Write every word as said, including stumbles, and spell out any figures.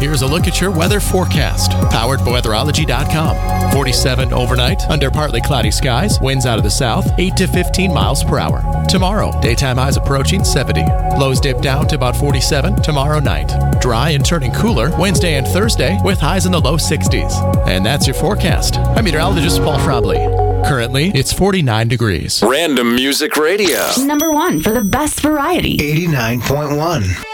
here's a look at your weather forecast. Powered by weatherology dot com. forty-seven overnight, under partly cloudy skies, winds out of the south, eight to fifteen miles per hour. Tomorrow, daytime highs approaching seventy. Lows dip down to about forty-seven tomorrow night. Dry and turning cooler Wednesday and Thursday with highs in the low sixties. And that's your forecast. I'm meteorologist Paul Frobley. Currently, it's forty-nine degrees. Random Music Radio. Number one for the best variety. eighty-nine point one.